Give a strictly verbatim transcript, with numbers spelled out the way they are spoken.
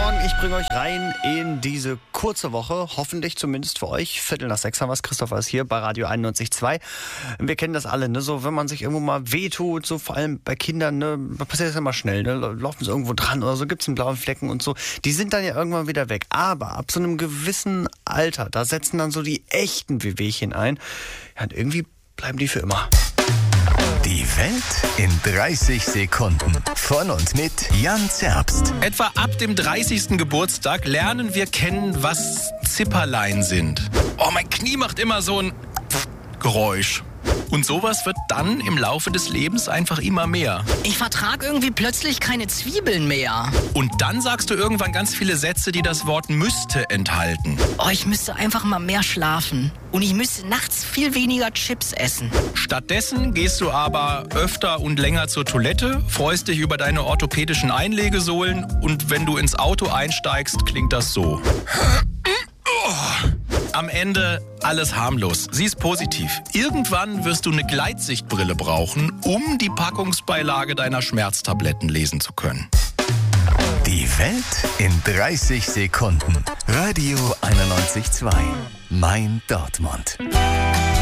Morgen, ich bringe euch rein in diese kurze Woche, hoffentlich zumindest für euch. Viertel nach sechs haben wir es, Christopher ist hier bei Radio einundneunzig Komma zwei. Wir kennen das alle, ne? So, wenn man sich irgendwo mal wehtut, so vor allem bei Kindern, ne? Passiert das immer schnell, ne? Laufen sie irgendwo dran oder so, gibt es einen blauen Flecken und so. Die sind dann ja irgendwann wieder weg. Aber ab so einem gewissen Alter, da setzen dann so die echten Wehwehchen ein. Ja, und irgendwie bleiben die für immer. Die Welt in dreißig Sekunden. Von und mit Jan Zerbst. Etwa ab dem dreißigsten Geburtstag lernen wir kennen, was Zipperlein sind. Oh, mein Knie macht immer so ein Geräusch. Und sowas wird dann im Laufe des Lebens einfach immer mehr. Ich vertrag irgendwie plötzlich keine Zwiebeln mehr. Und dann sagst du irgendwann ganz viele Sätze, die das Wort müsste enthalten. Oh, ich müsste einfach mal mehr schlafen. Und ich müsste nachts viel weniger Chips essen. Stattdessen gehst du aber öfter und länger zur Toilette, freust dich über deine orthopädischen Einlegesohlen und wenn du ins Auto einsteigst, klingt das so. Am Ende alles harmlos. Sie ist positiv. Irgendwann wirst du eine Gleitsichtbrille brauchen, um die Packungsbeilage deiner Schmerztabletten lesen zu können. Die Welt in dreißig Sekunden. Radio einundneunzig Komma zwei. Mein Dortmund.